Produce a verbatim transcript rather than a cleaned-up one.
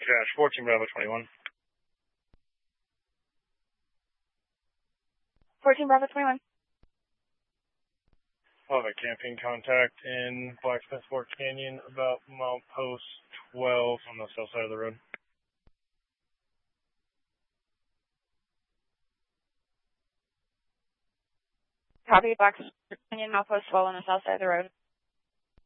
Cash, fourteen Bravo twenty-one. fourteen Bravo twenty-one. I'll have a camping contact in Blacksmith Fork Canyon, about milepost twelve on the south side of the road. Copy, Blacksmith Canyon, milepost twelve on the south side of the road.